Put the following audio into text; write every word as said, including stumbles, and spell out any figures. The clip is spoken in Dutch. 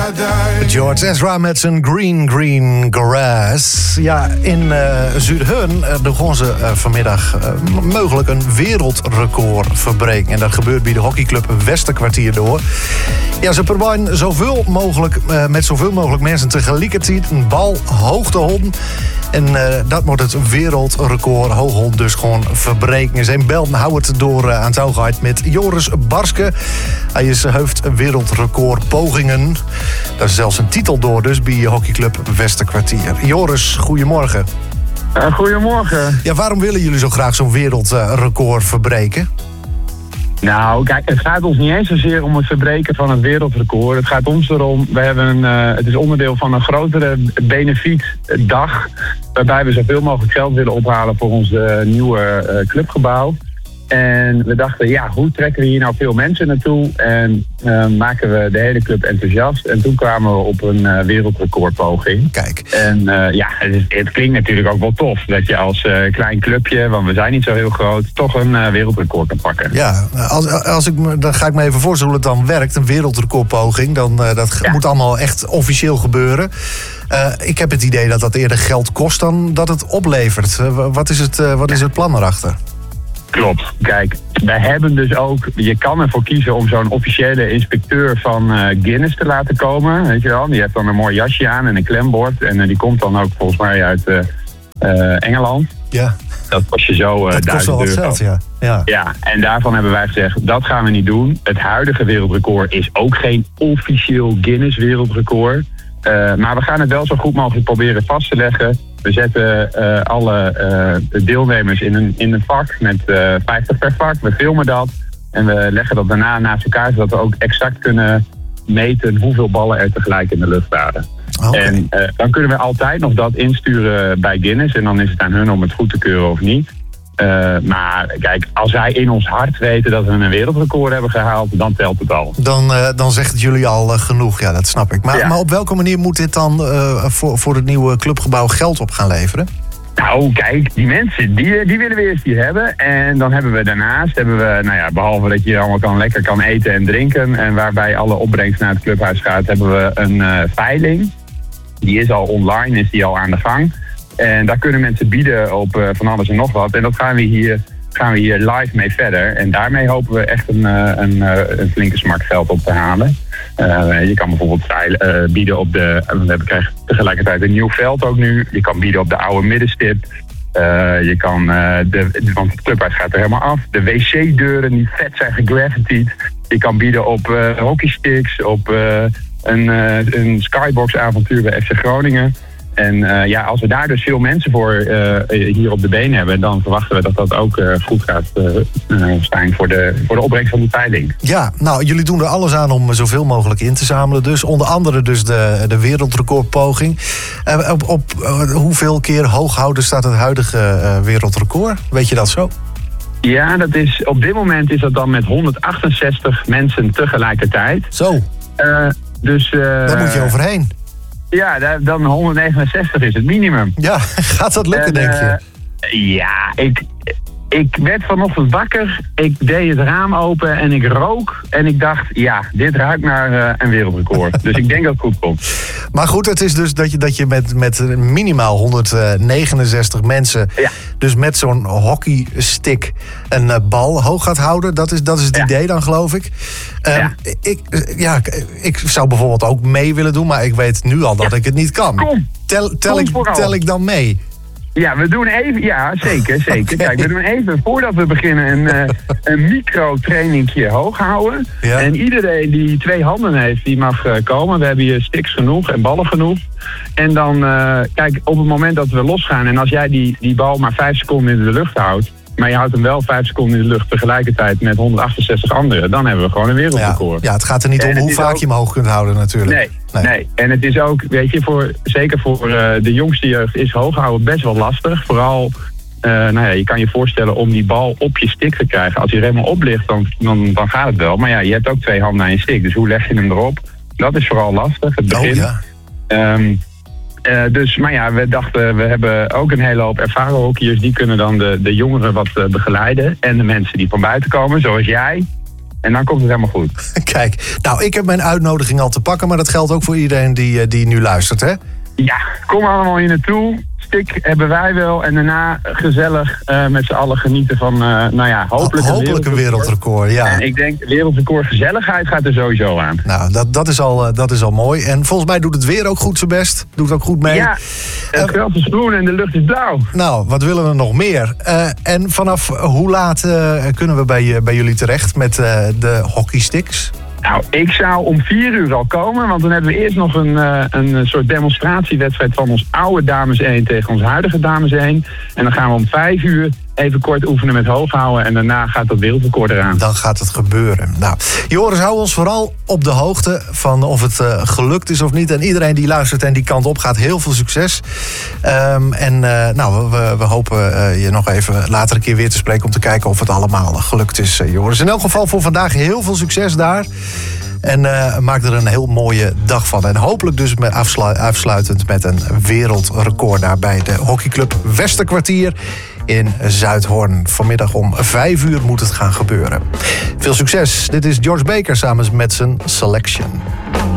George Ezra met zijn Green Green Grass. Ja, in uh, Zuidhorn uh, begon ze uh, vanmiddag uh, m- mogelijk een wereldrecord verbreken. En dat gebeurt bij de hockeyclub Westerkwartier door. Ja, ze proberen zoveel mogelijk, uh, met zoveel mogelijk mensen tegelijkertijd een bal hoog te houden. En uh, dat moet het wereldrecord hooghond dus gewoon verbreken. Zijn belden houdt het door uh, aan touw gehad met Joris Barske. Hij is, heeft wereldrecord pogingen. Daar is zelfs een titel door dus bij hockeyclub Westerkwartier. Joris, goedemorgen. Uh, goedemorgen. Ja, waarom willen jullie zo graag zo'n wereldrecord verbreken? Nou, kijk, het gaat ons niet eens zozeer om het verbreken van het wereldrecord. Het gaat ons erom, we hebben een, uh, het is onderdeel van een grotere benefietdag, waarbij we zoveel mogelijk geld willen ophalen voor ons uh, nieuwe uh, clubgebouw. En we dachten, ja, hoe trekken we hier nou veel mensen naartoe? En uh, maken we de hele club enthousiast. En toen kwamen we op een uh, wereldrecordpoging. Kijk. En uh, ja, het, is, het klinkt natuurlijk ook wel tof dat je als uh, klein clubje, want we zijn niet zo heel groot, toch een uh, wereldrecord kan pakken. Ja, als, als ik me, dan ga ik me even voorstellen hoe het dan werkt. Een wereldrecordpoging, dan, uh, dat ja. moet allemaal echt officieel gebeuren. Uh, ik heb het idee dat dat eerder geld kost dan dat het oplevert. Uh, wat is het, uh, wat is het plan erachter? Klopt. Kijk, wij hebben dus ook, je kan ervoor kiezen om zo'n officiële inspecteur van uh, Guinness te laten komen. Weet je wel, die heeft dan een mooi jasje aan en een klembord. En uh, die komt dan ook volgens mij uit uh, uh, Engeland. Ja. Dat kost je zo uh, dat kost wel wat geld, ja. ja. Ja, en daarvan hebben wij gezegd, dat gaan we niet doen. Het huidige wereldrecord is ook geen officieel Guinness wereldrecord. Uh, maar we gaan het wel zo goed mogelijk proberen vast te leggen. We zetten uh, alle uh, deelnemers in een, in een vak met uh, vijftig per vak. We filmen dat en we leggen dat daarna naast elkaar, zodat we ook exact kunnen meten hoeveel ballen er tegelijk in de lucht waren. Okay. En uh, dan kunnen we altijd nog dat insturen bij Guinness en dan is het aan hun om het goed te keuren of niet. Uh, maar kijk, als wij in ons hart weten dat we een wereldrecord hebben gehaald, dan telt het al. Dan, uh, dan zegt het jullie al uh, genoeg, ja, dat snap ik. Maar, ja. maar op welke manier moet dit dan uh, voor, voor het nieuwe clubgebouw geld op gaan leveren? Nou, kijk, die mensen, die, die willen we eerst hier hebben. En dan hebben we daarnaast, hebben we, nou ja, behalve dat je allemaal kan, lekker kan eten en drinken, en waarbij alle opbrengst naar het clubhuis gaat, hebben we een uh, veiling. Die is al online, is die al aan de gang. En daar kunnen mensen bieden op uh, van alles en nog wat. En dat gaan we hier, gaan we hier live mee verder. En daarmee hopen we echt een, uh, een, uh, een flinke smak geld op te halen. Uh, je kan bijvoorbeeld uh, bieden op de... We krijgen tegelijkertijd een nieuw veld ook nu. Je kan bieden op de oude middenstip. Uh, je kan... Uh, de, want het clubhuis gaat er helemaal af. De wc-deuren die vet zijn gegraffitied. Je kan bieden op uh, hockeysticks. Op uh, een, uh, een skybox-avontuur bij F C Groningen. En uh, ja, als we daar dus veel mensen voor uh, hier op de been hebben, dan verwachten we dat dat ook uh, goed gaat uh, uh, zijn voor de, voor de opbrengst van de veiling. Ja, nou, jullie doen er alles aan om zoveel mogelijk in te zamelen. Dus onder andere dus de, de wereldrecordpoging. Uh, op op uh, hoeveel keer hoog houden staat het huidige uh, wereldrecord? Weet je dat zo? Ja, dat is, op dit moment is dat dan met honderdachtenzestig mensen tegelijkertijd. Zo. Uh, dus, uh, daar moet je overheen. Ja, dan honderdnegenenzestig is het minimum. Ja, gaat dat lukken, en, denk je? Uh, ja, ik, ik werd vanochtend wakker. Ik deed het raam open en ik rook. En ik dacht, ja, dit ruikt naar uh, een wereldrecord. Dus ik denk dat het goed komt. Maar goed, het is dus dat je, dat je met, met minimaal honderdnegenenzestig mensen... Ja. dus met zo'n hockeystick een uh, bal hoog gaat houden. Dat is, dat is het ja. idee dan, geloof ik. Um, ja. Ik, ja, ik zou bijvoorbeeld ook mee willen doen, maar ik weet nu al dat ja. ik het niet kan. Kom, tel, tel, kom ik, tel ik dan mee? Ja, we doen even, ja, zeker, zeker. Okay. Kijk, we doen even, voordat we beginnen, een, uh, een micro-trainingje hoog houden. Ja. En iedereen die twee handen heeft, die mag uh, komen. We hebben hier sticks genoeg en ballen genoeg. En dan, uh, kijk, op het moment dat we losgaan, en als jij die, die bal maar vijf seconden in de lucht houdt, maar je houdt hem wel vijf seconden in de lucht tegelijkertijd met honderdachtenzestig anderen, dan hebben we gewoon een wereldrecord. Ja, ja, het gaat er niet en om hoe vaak ook... je hem hoog kunt houden natuurlijk. Nee, nee, nee. En het is ook, weet je, voor, zeker voor uh, de jongste jeugd is hoog houden best wel lastig. Vooral, uh, nou ja, je kan je voorstellen om die bal op je stick te krijgen. Als hij er helemaal op ligt, dan, dan, dan gaat het wel. Maar ja, je hebt ook twee handen aan je stick, dus hoe leg je hem erop? Dat is vooral lastig, het begin. Oh, ja. Um, Uh, dus, maar ja, we dachten, we hebben ook een hele hoop ervaren hockeyers. Die kunnen dan de, de jongeren wat uh, begeleiden. En de mensen die van buiten komen, zoals jij. En dan komt het helemaal goed. Kijk, nou, ik heb mijn uitnodiging al te pakken, maar dat geldt ook voor iedereen die, die nu luistert, hè? Ja, kom allemaal hier naartoe. Stik hebben wij wel. En daarna gezellig uh, met z'n allen genieten van, uh, nou ja, hopelijk, Ho- hopelijk een wereldrecord. Ja. En ik denk, wereldrecord gezelligheid gaat er sowieso aan. Nou, dat, dat, is al, uh, dat is al mooi. En volgens mij doet het weer ook goed zijn best. Doet ook goed mee. Ja, het gras is groen en de lucht is blauw. Nou, wat willen we nog meer? Uh, en vanaf hoe laat uh, kunnen we bij, bij jullie terecht met uh, de hockeysticks? Nou, ik zou om vier uur al komen, want dan hebben we eerst nog een, uh, een soort demonstratiewedstrijd van ons oude dames één tegen ons huidige dames één. En dan gaan we om vijf uur even kort oefenen met hooghouden en daarna gaat dat wereldrecord eraan. Dan gaat het gebeuren. Nou, Joris, hou ons vooral op de hoogte van of het uh, gelukt is of niet. En iedereen die luistert en die kant op gaat, heel veel succes. Um, en uh, nou, we, we hopen uh, je nog even later een keer weer te spreken om te kijken of het allemaal gelukt is, uh, Joris. In elk geval voor vandaag heel veel succes daar. En uh, maak er een heel mooie dag van. En hopelijk dus met afslu- afsluitend met een wereldrecord daar bij de hockeyclub Westerkwartier in Zuidhorn. Vanmiddag om vijf uur moet het gaan gebeuren. Veel succes. Dit is George Baker samen met zijn Selection.